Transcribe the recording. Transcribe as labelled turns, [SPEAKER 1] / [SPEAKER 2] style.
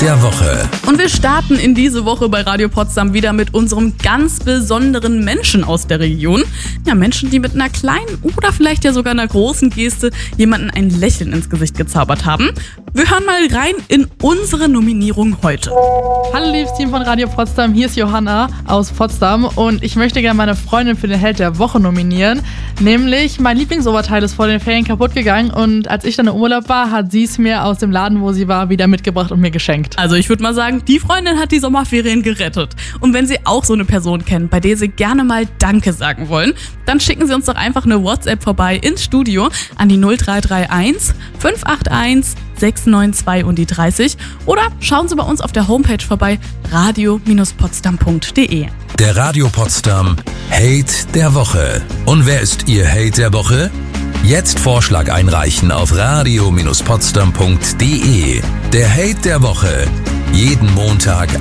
[SPEAKER 1] der Woche.
[SPEAKER 2] Und wir starten in diese Woche bei Radio Potsdam wieder mit unserem ganz besonderen Menschen aus der Region. Ja, Menschen, die mit einer kleinen oder vielleicht ja sogar einer großen Geste jemanden ein Lächeln ins Gesicht gezaubert haben. Wir hören mal rein in unsere Nominierung heute.
[SPEAKER 3] Hallo liebes Team von Radio Potsdam, hier ist Johanna aus Potsdam und ich möchte gerne meine Freundin für den Held der Woche nominieren. Nämlich mein Lieblingsoberteil ist vor den Ferien kaputt gegangen und als ich dann im Urlaub war, hat sie es mir aus dem Laden, wo sie war, wieder mitgebracht und mir geschenkt.
[SPEAKER 2] Also ich würde mal sagen, die Freundin hat die Sommerferien gerettet. Und wenn Sie auch so eine Person kennen, bei der Sie gerne mal Danke sagen wollen, dann schicken Sie uns doch einfach eine WhatsApp vorbei ins Studio an die 0331 581 692 und die 30 oder schauen Sie bei uns auf der Homepage vorbei, radio-potsdam.de.
[SPEAKER 1] Der Radio Potsdam Hate der Woche. Und wer ist Ihr Hate der Woche? Jetzt Vorschlag einreichen auf radio-potsdam.de. Der Hate der Woche. Jeden Montag